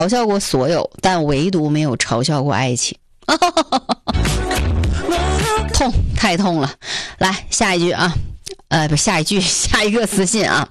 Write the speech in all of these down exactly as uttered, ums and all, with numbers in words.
嘲笑过所有，但唯独没有嘲笑过爱情。痛，太痛了。来下一句啊，呃，不，下一句，下一个私信啊。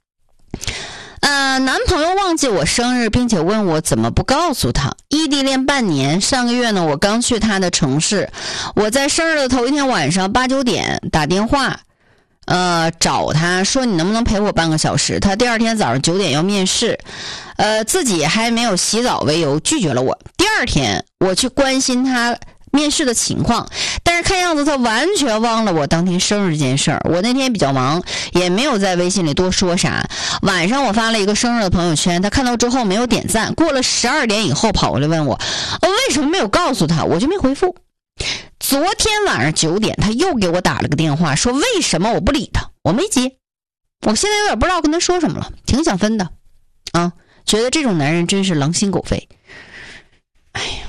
呃，男朋友忘记我生日，并且问我怎么不告诉他。异地恋半年，上个月呢，我刚去他的城市，我在生日的头一天晚上八九点打电话，呃，找他说你能不能陪我半个小时？他第二天早上九点要面试，呃，自己还没有洗澡为由拒绝了我。第二天我去关心他面试的情况，但是看样子他完全忘了我当天生日这件事儿。我那天比较忙，也没有在微信里多说啥。晚上我发了一个生日的朋友圈，他看到之后没有点赞。过了十二点以后跑过来问我，我为什么没有告诉他，我就没回复。昨天晚上九点他又给我打了个电话，说为什么我不理他，我没接。我现在有点不知道跟他说什么了，挺想分的啊，觉得这种男人真是狼心狗肺。哎呀，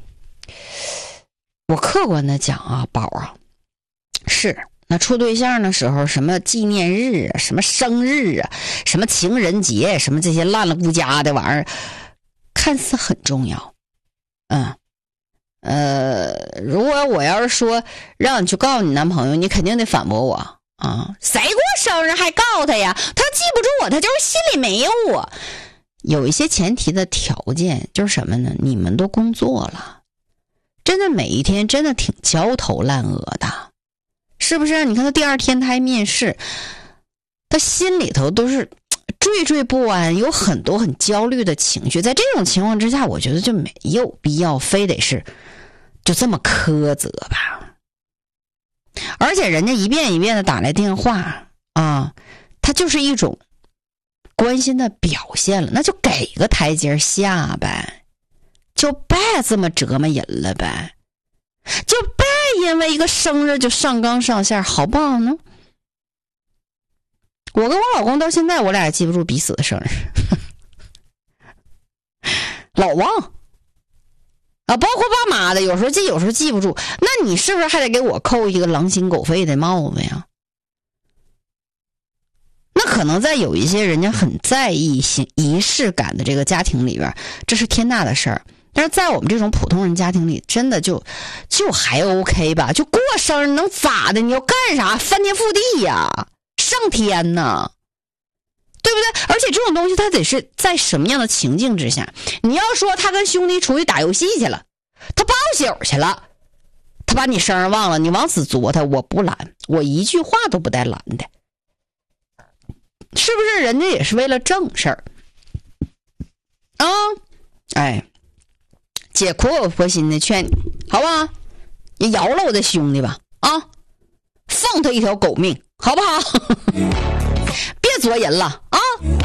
我客观的讲啊，宝啊，是那处对象的时候，什么纪念日啊，什么生日啊，什么情人节，什么这些烂了顾家的玩意儿，看似很重要。嗯，呃，如果我要是说让你去告诉你男朋友，你肯定得反驳我啊，谁过生日还告他呀？他记不住我，他就是心里没有我。有一些前提的条件就是什么呢？你们都工作了。真的每一天真的挺焦头烂额的，是不是？你看他第二天他还面试，他心里头都是惴惴不安，有很多很焦虑的情绪。在这种情况之下，我觉得就没有必要非得是就这么苛责吧。而且人家一遍一遍的打来电话啊，他就是一种关心的表现了，那就给个台阶下呗。就别这么折磨人了呗，就别因为一个生日就上纲上线，好不好呢？我跟我老公到现在我俩也记不住彼此的生日，老忘啊，包括爸妈的，有时候记，有时候记不住。那你是不是还得给我扣一个狼心狗肺的帽子呀？那可能在有一些人家很在意仪式感的这个家庭里边，这是天大的事儿。但是在我们这种普通人家庭里，真的就就还 OK 吧，就过生日能咋的？你要干啥？翻天覆地呀，上天呐，对不对？而且这种东西它得是在什么样的情境之下？你要说他跟兄弟出去打游戏去了，他包宿去了，他把你生日忘了，你往死作他，我不拦，我一句话都不带拦的，是不是？人家也是为了正事儿啊，哎。姐苦口婆心的劝你，好不好？你饶了我的兄弟吧，啊，放他一条狗命，好不好？别作人了啊！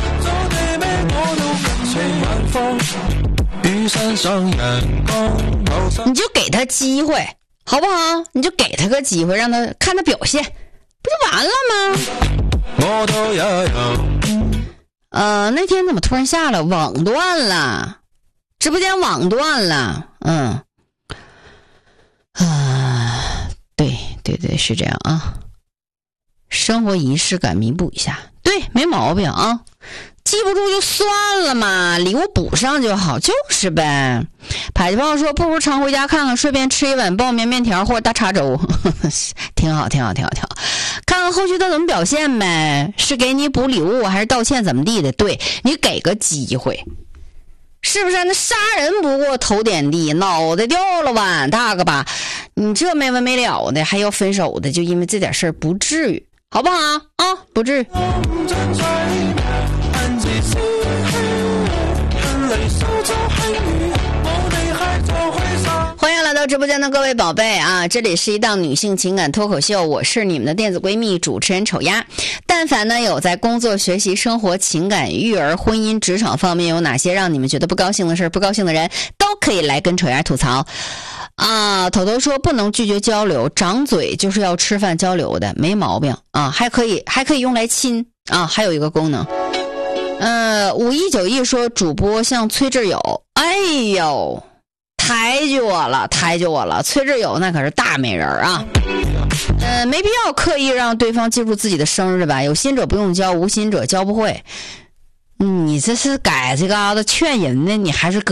你就给他机会，好不好？你就给他个机会，让他看他表现，不就完了吗？呃，那天怎么突然下了？网断了。直播间网断了，嗯，啊，对对对，是这样啊。生活仪式感弥补一下，对，没毛病啊。记不住就算了嘛，礼物补上就好，就是呗。排气泡说，不如常回家看看，顺便吃一碗爆面面条或者大碴粥，挺好，挺好，挺好，挺好。看看后续他怎么表现呗，是给你补礼物还是道歉怎么地的？对，你给个机会。是不是？那杀人不过头点地，脑袋掉了碗大个吧？你这没完没了的，还要分手的，就因为这点事儿，不至于，好不好啊？不至于。欢迎来到直播间的各位宝贝啊！这里是一档女性情感脱口秀，我是你们的电子闺蜜主持人丑丫。但凡呢有在工作、学习、生活、情感、育儿、婚姻、职场方面有哪些让你们觉得不高兴的事、不高兴的人，都可以来跟丑丫吐槽啊。头头说不能拒绝交流，长嘴就是要吃饭交流的，没毛病啊，还可以还可以用来亲啊，还有一个功能。呃，五一九一说主播像崔智友，哎呦。抬举我了，抬举我了！崔智友那可是大美人啊，呃，没必要刻意让对方记住自己的生日吧？有心者不用教，无心者教不会。 你这是改这嘎达劝人呢，你还是